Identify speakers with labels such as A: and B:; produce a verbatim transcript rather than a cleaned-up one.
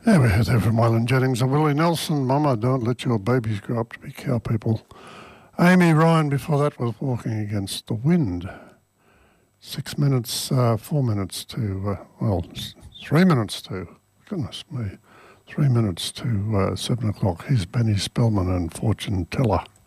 A: Yeah, we heard that from Waylon Jennings and Willie Nelson. Mama, don't let your babies grow up to be cow people. Amy Ryan before that was Walking Against the Wind. Six minutes, uh, four minutes to, uh, well, three minutes to, goodness me, three minutes to uh, seven o'clock. Here's Benny Spellman and Fortune Teller.